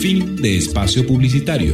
Fin de espacio publicitario.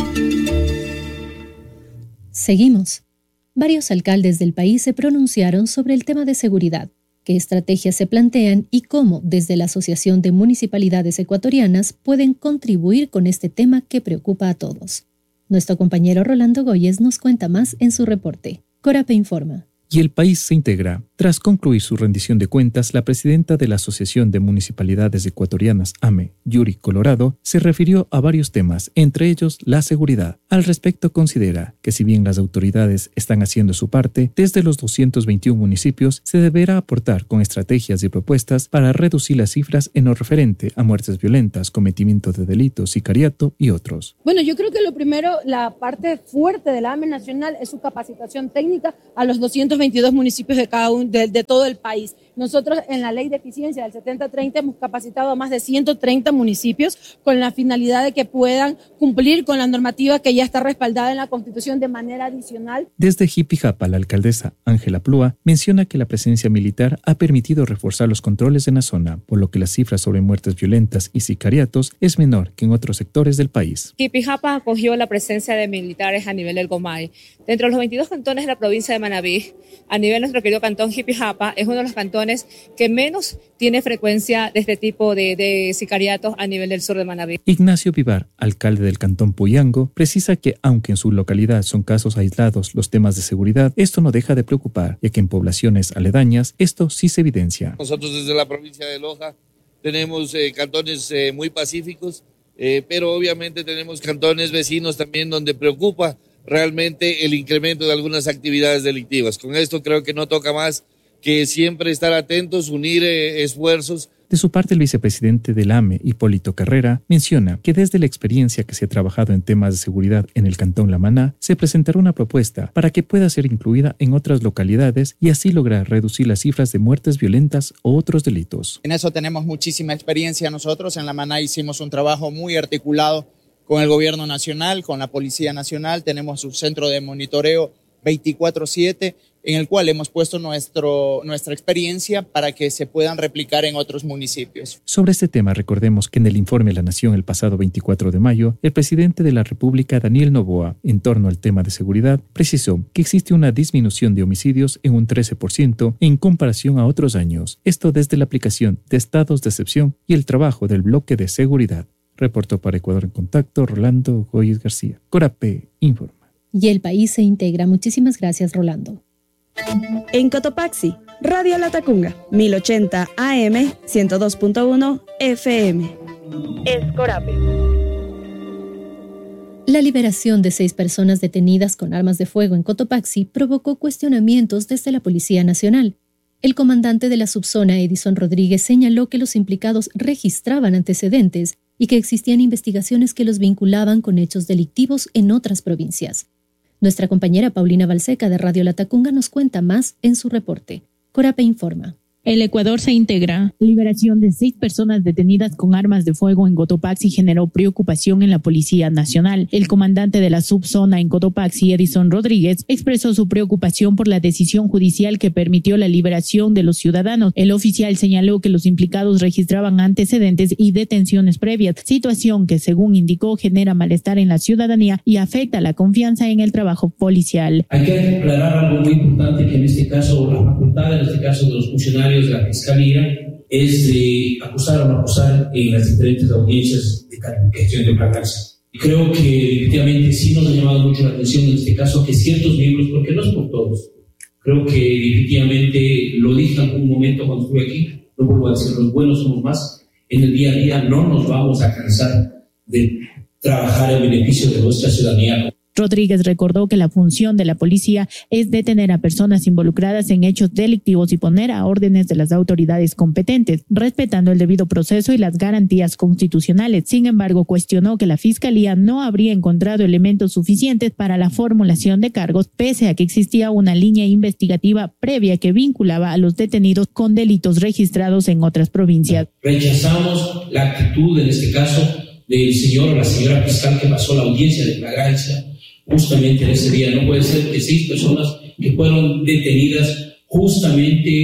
Seguimos. Varios alcaldes del país se pronunciaron sobre el tema de seguridad, qué estrategias se plantean y cómo, desde la Asociación de Municipalidades Ecuatorianas, pueden contribuir con este tema que preocupa a todos. Nuestro compañero Rolando Goyes nos cuenta más en su reporte. Corape informa. Y el país se integra. Tras concluir su rendición de cuentas, la presidenta de la Asociación de Municipalidades Ecuatorianas, AME, Yuri Colorado, se refirió a varios temas, entre ellos la seguridad. Al respecto, considera que si bien las autoridades están haciendo su parte, desde los 221 municipios se deberá aportar con estrategias y propuestas para reducir las cifras en lo referente a muertes violentas, cometimiento de delitos, sicariato y otros. Bueno, yo creo que lo primero, la parte fuerte de la AME nacional es su capacitación técnica a los 222 municipios de cada uno de todo el país. Nosotros en la ley de eficiencia del 70-30 hemos capacitado a más de 130 municipios con la finalidad de que puedan cumplir con la normativa que ya está respaldada en la Constitución de manera adicional. Desde Jipijapa, la alcaldesa Ángela Plúa menciona que la presencia militar ha permitido reforzar los controles en la zona, por lo que las cifras sobre muertes violentas y sicariatos es menor que en otros sectores del país. Jipijapa acogió la presencia de militares a nivel del Gomay. Dentro de los 22 cantones de la provincia de Manabí, a nivel de nuestro querido cantón Jipijapa, es uno de los cantones que menos tiene frecuencia de este tipo de sicariatos a nivel del sur de Manabí. Ignacio Vivar, alcalde del cantón Puyango, precisa que aunque en su localidad son casos aislados los temas de seguridad, esto no deja de preocupar, ya que en poblaciones aledañas esto sí se evidencia. Nosotros desde la provincia de Loja tenemos cantones muy pacíficos, pero obviamente tenemos cantones vecinos también donde preocupa realmente el incremento de algunas actividades delictivas. Con esto creo que no toca más que siempre estar atentos, unir esfuerzos. De su parte, el vicepresidente del AME, Hipólito Carrera, menciona que desde la experiencia que se ha trabajado en temas de seguridad en el cantón La Maná, se presentará una propuesta para que pueda ser incluida en otras localidades y así lograr reducir las cifras de muertes violentas o otros delitos. En eso tenemos muchísima experiencia nosotros. En La Maná hicimos un trabajo muy articulado con el gobierno nacional, con la Policía Nacional. Tenemos un centro de monitoreo 24/7 en el cual hemos puesto nuestra experiencia para que se puedan replicar en otros municipios. Sobre este tema, recordemos que en el informe de la Nación el pasado 24 de mayo, el presidente de la República, Daniel Noboa, en torno al tema de seguridad, precisó que existe una disminución de homicidios en un 13% en comparación a otros años. Esto desde la aplicación de estados de excepción y el trabajo del bloque de seguridad. Reportó para Ecuador en Contacto, Rolando Goyes García. Corape informa. Y el país se integra. Muchísimas gracias, Rolando. En Cotopaxi, Radio Latacunga, 1080 AM, 102.1 FM. Es Corape. La liberación de 6 personas detenidas con armas de fuego en Cotopaxi provocó cuestionamientos desde la Policía Nacional. El comandante de la subzona, Edison Rodríguez, señaló que los implicados registraban antecedentes y que existían investigaciones que los vinculaban con hechos delictivos en otras provincias. Nuestra compañera Paulina Balseca de Radio Latacunga nos cuenta más en su reporte. Corape informa. El Ecuador se integra. Liberación de 6 personas detenidas con armas de fuego en Cotopaxi generó preocupación en la Policía Nacional. El comandante de la subzona en Cotopaxi, Edison Rodríguez, expresó su preocupación por la decisión judicial que permitió la liberación de los ciudadanos. El oficial señaló que los implicados registraban antecedentes y detenciones previas, situación que, según indicó, genera malestar en la ciudadanía y afecta la confianza en el trabajo policial. Hay que aclarar algo muy importante, que en este caso la facultad, en este caso de los funcionarios de la Fiscalía, es de acusar o no acusar en las diferentes audiencias de calificación de flagrancia. Y creo que efectivamente sí nos ha llamado mucho la atención en este caso que ciertos miembros, porque no es por todos, creo que efectivamente lo dije en algún momento cuando estuve aquí, lo vuelvo a decir, los buenos somos más, en el día a día no nos vamos a cansar de trabajar en beneficio de nuestra ciudadanía. Rodríguez recordó que la función de la policía es detener a personas involucradas en hechos delictivos y poner a órdenes de las autoridades competentes, respetando el debido proceso y las garantías constitucionales. Sin embargo, cuestionó que la Fiscalía no habría encontrado elementos suficientes para la formulación de cargos, pese a que existía una línea investigativa previa que vinculaba a los detenidos con delitos registrados en otras provincias. Rechazamos la actitud, en este caso, del señor o la señora fiscal que pasó la audiencia de flagrancia justamente en ese día. No puede ser que 6 personas que fueron detenidas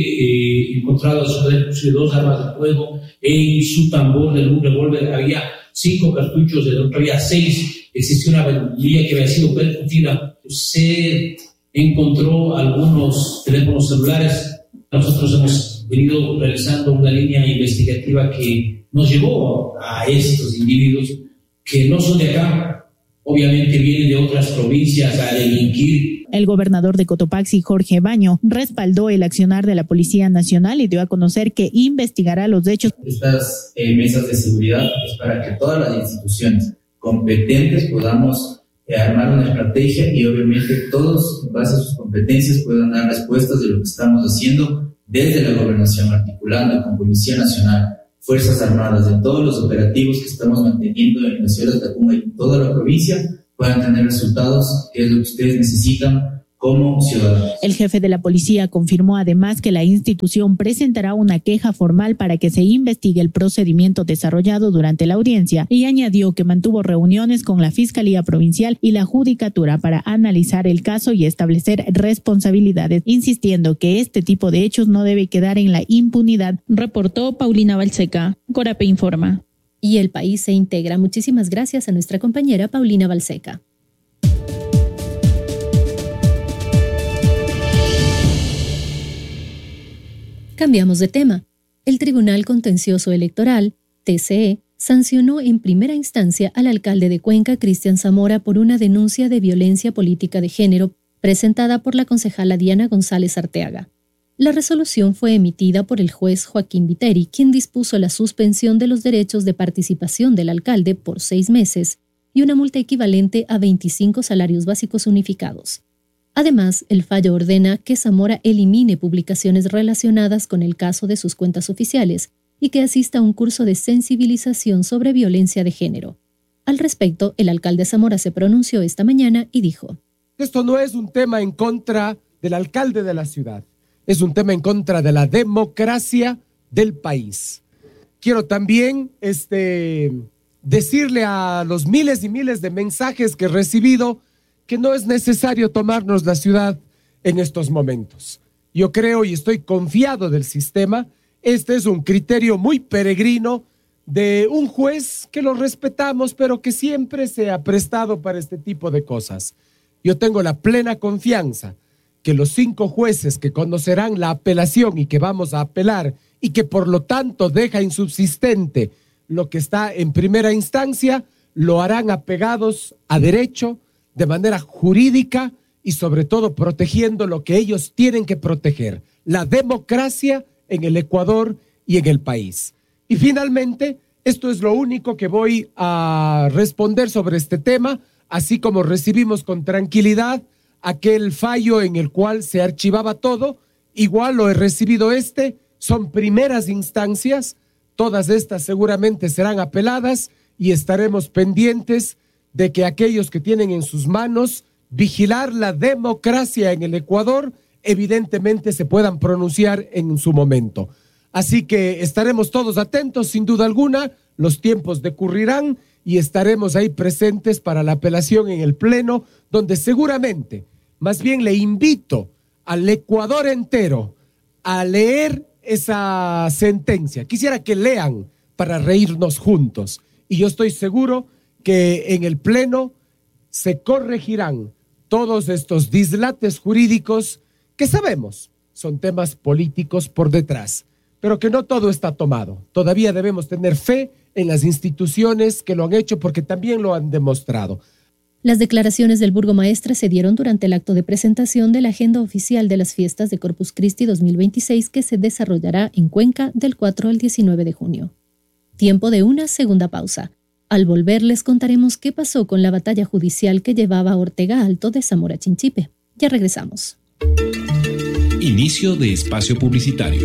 justamente encontradas sobre 2 armas de fuego, en su tambor de un revólver había 5 cartuchos, el otro día 6, existió una batería que había sido percutida, se encontró algunos teléfonos celulares. Nosotros hemos venido realizando una línea investigativa que nos llevó a estos individuos que no son de acá, obviamente vienen de otras provincias a delinquir. El gobernador de Cotopaxi, Jorge Baño, respaldó el accionar de la Policía Nacional y dio a conocer que investigará los hechos. Estas mesas de seguridad es para que todas las instituciones competentes podamos armar una estrategia y obviamente todos, en base a sus competencias, puedan dar respuestas de lo que estamos haciendo desde la gobernación, articulando con Policía Nacional, Fuerzas Armadas, de todos los operativos que estamos manteniendo en la ciudad de Tacunga y toda la provincia, puedan tener resultados, que es lo que ustedes necesitan como ciudadanos. El jefe de la policía confirmó además que la institución presentará una queja formal para que se investigue el procedimiento desarrollado durante la audiencia y añadió que mantuvo reuniones con la Fiscalía Provincial y la Judicatura para analizar el caso y establecer responsabilidades, insistiendo que este tipo de hechos no debe quedar en la impunidad, reportó Paulina Balseca. Corape informa. Y El País se integra. Muchísimas gracias a nuestra compañera Paulina Balseca. Cambiamos de tema. El Tribunal Contencioso Electoral, TCE, sancionó en primera instancia al alcalde de Cuenca, Cristian Zamora, por una denuncia de violencia política de género presentada por la concejala Diana González Arteaga. La resolución fue emitida por el juez Joaquín Viteri, quien dispuso la suspensión de los derechos de participación del alcalde por 6 meses y una multa equivalente a 25 salarios básicos unificados. Además, el fallo ordena que Zamora elimine publicaciones relacionadas con el caso de sus cuentas oficiales y que asista a un curso de sensibilización sobre violencia de género. Al respecto, el alcalde Zamora se pronunció esta mañana y dijo: esto no es un tema en contra del alcalde de la ciudad, es un tema en contra de la democracia del país. Quiero también decirle a los miles y miles de mensajes que he recibido que no es necesario tomarnos la ciudad en estos momentos. Yo creo y estoy confiado del sistema. Este es un criterio muy peregrino de un juez que lo respetamos, pero que siempre se ha prestado para este tipo de cosas. Yo tengo la plena confianza que los 5 jueces que conocerán la apelación y que vamos a apelar y que por lo tanto deja insubsistente lo que está en primera instancia, lo harán apegados a derecho, de manera jurídica y sobre todo protegiendo lo que ellos tienen que proteger, la democracia en el Ecuador y en el país. Y finalmente, esto es lo único que voy a responder sobre este tema, así como recibimos con tranquilidad aquel fallo en el cual se archivaba todo, igual lo he recibido son primeras instancias, todas estas seguramente serán apeladas y estaremos pendientes de que aquellos que tienen en sus manos vigilar la democracia en el Ecuador, evidentemente se puedan pronunciar en su momento. Así que estaremos todos atentos, sin duda alguna, los tiempos decurrirán y estaremos ahí presentes para la apelación en el Pleno, donde seguramente, más bien le invito al Ecuador entero a leer esa sentencia. Quisiera que lean para reírnos juntos. Y yo estoy seguro que en el Pleno se corregirán todos estos dislates jurídicos que sabemos son temas políticos por detrás, pero que no todo está tomado. Todavía debemos tener fe en las instituciones que lo han hecho porque también lo han demostrado. Las declaraciones del burgomaestre se dieron durante el acto de presentación de la agenda oficial de las fiestas de Corpus Christi 2026 que se desarrollará en Cuenca del 4 al 19 de junio. Tiempo de una segunda pausa. Al volver les contaremos qué pasó con la batalla judicial que llevaba a Ortega Alto de Zamora Chinchipe. Ya regresamos. Inicio de espacio publicitario.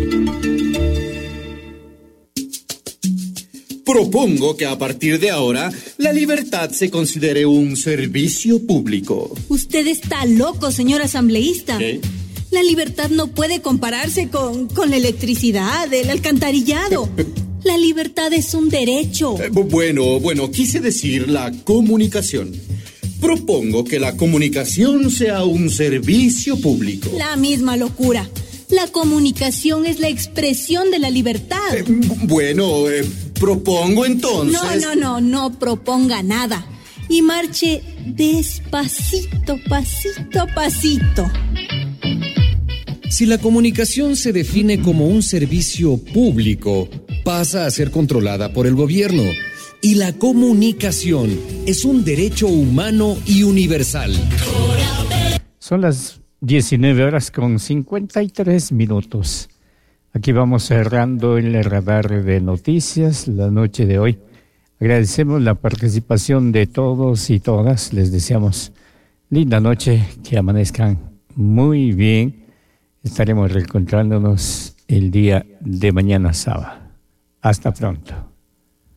Propongo que a partir de ahora la libertad se considere un servicio público. Usted está loco, señor asambleísta. ¿Qué? La libertad no puede compararse con la electricidad, el alcantarillado. La libertad es un derecho. Bueno, quise decir la comunicación. Propongo que la comunicación sea un servicio público. La misma locura. La comunicación es la expresión de la libertad. Propongo entonces... No proponga nada. Y marche despacito, pasito a pasito. Si la comunicación se define como un servicio público, pasa a ser controlada por el gobierno. Y la comunicación es un derecho humano y universal. Son las 19:53. Aquí vamos cerrando el radar de noticias la noche de hoy. Agradecemos la participación de todos y todas. Les deseamos linda noche, que amanezcan muy bien. Estaremos reencontrándonos el día de mañana sábado. Hasta pronto.